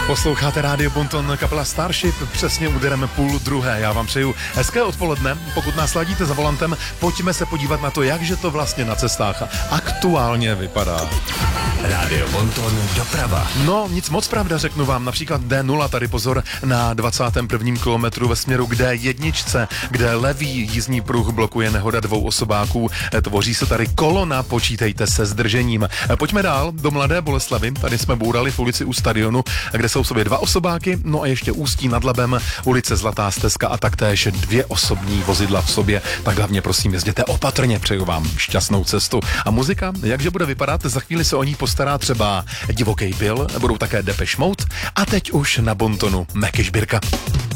Posloucháte Rádio Bonton, kapela Starship, přesně úderem 12:30. Já vám přeju hezké odpoledne. Pokud nás ladíte za volantem, pojďme se podívat na to, jakže to vlastně na cestách aktuálně vypadá. Rádio Bonton, doprava. No, nic moc pravda, řeknu vám. Například D0, tady pozor na 21. kilometru ve směru k D1, kde levý jízdní pruh blokuje nehoda dvou osobáků. Tvoří se tady kolona, počítejte se zdržením. Pojďme dál do Mladé Boleslavi. Tady jsme bourali v ulici u stadionu, kde jsou v sobě dva osobáky, no a ještě Ústí nad Labem, ulice Zlatá Stezka a taktéž dvě osobní vozidla v sobě. Tak hlavně prosím jezděte opatrně, přeju vám šťastnou cestu. A muzika, jakže bude vypadat, za chvíli se o ní postará třeba Divoký Bill, budou také Depeche Mode a teď už na Bontonu Meky Žbírka.